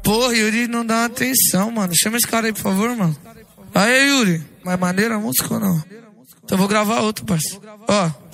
Porra, Yuri não dá atenção, mano. Chama esse cara aí, por favor, mano. Aí, Yuri. Mais maneira a música ou não? Então eu vou gravar outro, parceiro. Ó.